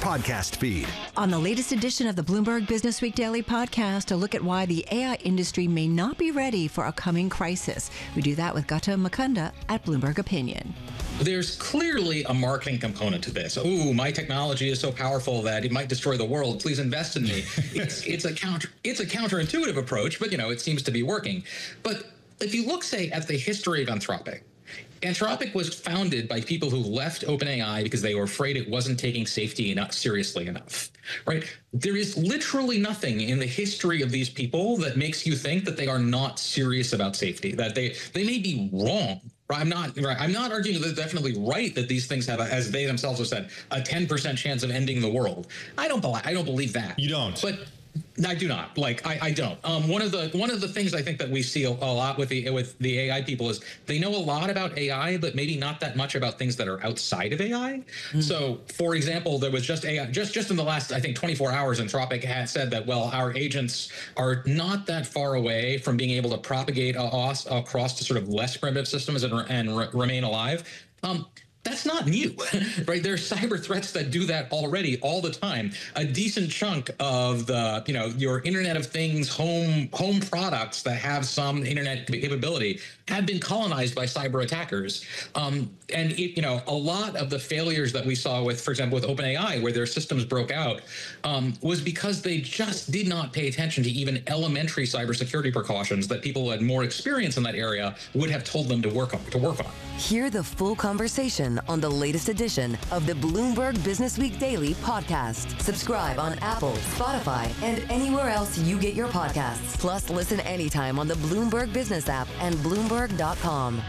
podcast feed. On the latest edition of the Bloomberg Businessweek Daily Podcast, a look at why the AI industry may not be ready for a coming crisis. We do that with Gautam Mukunda at Bloomberg Opinion. There's clearly a marketing component to this. Oh, my technology is so powerful that it might destroy the world. Please invest in me. It's a counterintuitive approach, but it seems to be working. But if you look, say, at the history of Anthropic, Anthropic was founded by people who left OpenAI because they were afraid it wasn't taking safety seriously enough, right? There is literally nothing in the history of these people that makes you think that they are not serious about safety, that they may be wrong. I'm not arguing that they're definitely right that these things have, as they themselves have said, a 10% chance of ending the world. I don't believe that. You don't. But I do not. I don't. One of the things I think that we see a lot with the AI people is they know a lot about AI, but maybe not that much about things that are outside of AI. So, for example, there was just AI just in the last, I think, 24 hours. Anthropic had said that, well, our agents are not that far away from being able to propagate across to sort of less primitive systems and remain alive. That's not new, right? There are cyber threats that do that already all the time. A decent chunk of the, your Internet of Things home products that have some internet capability have been colonized by cyber attackers. And a lot of the failures that we saw with, for example, with OpenAI, where their systems broke out, was because they just did not pay attention to even elementary cybersecurity precautions that people who had more experience in that area would have told them to work on. Hear the full conversation on the latest edition of the Bloomberg Businessweek Daily Podcast. Subscribe on Apple, Spotify, and anywhere else you get your podcasts. Plus, listen anytime on the Bloomberg Business app and Bloomberg.com.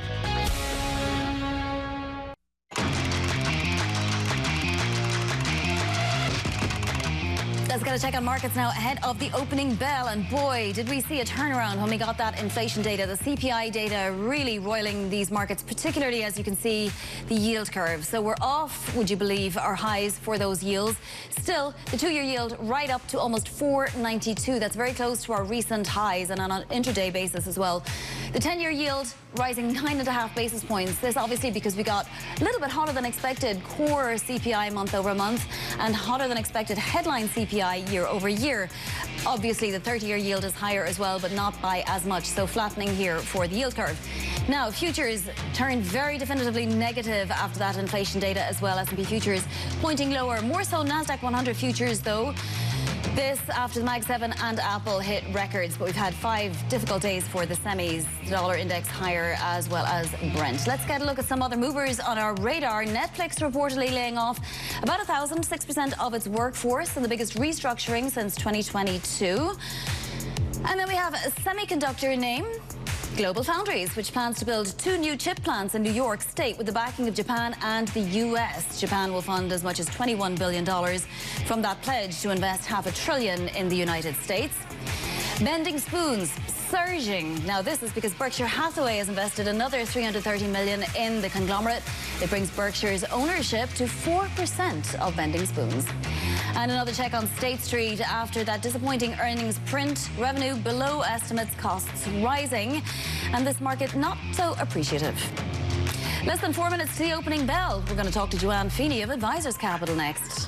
Let's get a check on markets now ahead of the opening bell. And boy, did we see a turnaround when we got that inflation data. The CPI data really roiling these markets, particularly as you can see the yield curve. So we're off, would you believe, our highs for those yields. Still, the two-year yield right up to almost 4.92. That's very close to our recent highs and on an intraday basis as well. The 10-year yield rising 9.5 basis points. This obviously because we got a little bit hotter than expected core CPI month over month and hotter than expected headline CPI year over year. Obviously, the 30-year yield is higher as well, but not by as much. So flattening here for the yield curve. Now, futures turned very definitively negative after that inflation data as well. S&P futures pointing lower. More so NASDAQ 100 futures, though. This after the Mag 7 and Apple hit records, but we've had 5 difficult days for the semis. The dollar index higher as well as Brent. Let's get a look at some other movers on our radar. Netflix reportedly laying off about 6% of its workforce and the biggest restructuring since 2022. And then we have a semiconductor name, GlobalFoundries, which plans to build 2 new chip plants in New York State with the backing of Japan and the US. Japan will fund as much as $21 billion from that pledge to invest $500 billion in the United States. Bending spoons surging. Now, this is because Berkshire Hathaway has invested another $330 million in the conglomerate. It brings Berkshire's ownership to 4% of Bending Spoons. And another check on State Street after that disappointing earnings print. Revenue below estimates, costs rising, and this market not so appreciative. Less than 4 minutes to the opening bell. We're going to talk to Joanne Feeney of Advisors Capital next.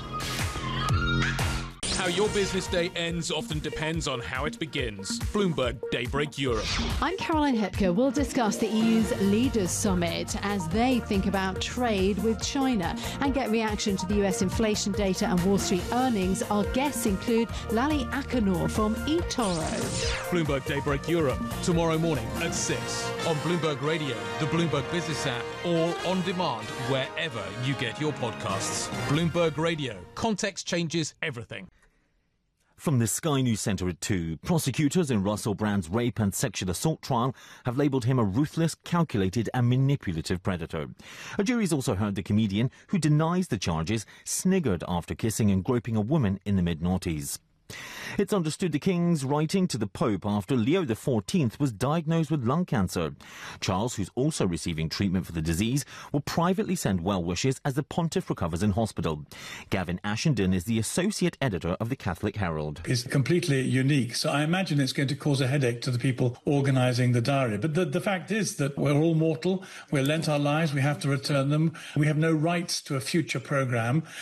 How your business day ends often depends on how it begins. Bloomberg Daybreak Europe. I'm Caroline Hepker. We'll discuss the EU's Leaders Summit as they think about trade with China and get reaction to the US inflation data and Wall Street earnings. Our guests include Lally Akinor from eToro. Bloomberg Daybreak Europe, tomorrow morning at 6 on Bloomberg Radio, the Bloomberg Business app, or on demand wherever you get your podcasts. Bloomberg Radio. Context changes everything. From the Sky News Centre at 2, prosecutors in Russell Brand's rape and sexual assault trial have labelled him a ruthless, calculated and manipulative predator. A jury's also heard the comedian, who denies the charges, sniggered after kissing and groping a woman in the mid-noughties. It's understood the King's writing to the Pope after Leo XIV was diagnosed with lung cancer. Charles, who's also receiving treatment for the disease, will privately send well wishes as the Pontiff recovers in hospital. Gavin Ashenden is the associate editor of the Catholic Herald. It's completely unique, so I imagine it's going to cause a headache to the people organising the diary. But the fact is that we're all mortal, we're lent our lives, we have to return them. We have no rights to a future programme.